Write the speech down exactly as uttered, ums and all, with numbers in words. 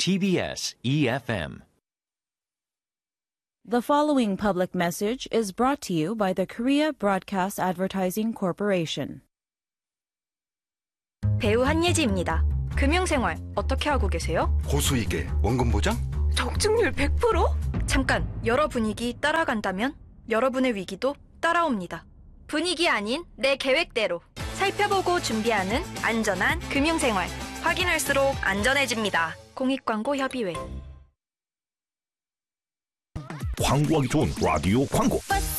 티비에스 이에프엠. The following public message is brought to you by the Korea Broadcast Advertising Corporation. 배우 한예지입니다. 금융생활 어떻게 하고 계세요? 고수익에 원금 보장? 적중률 백 퍼센트? 잠깐, 여러 분위기 따라간다면 여러분의 위기도 따라옵니다. 분위기 아닌 내 계획대로 살펴보고 준비하는 안전한 금융생활. 확인할수록 안전해집니다. 공익광고협의회. 광고하기 좋은 라디오 광고.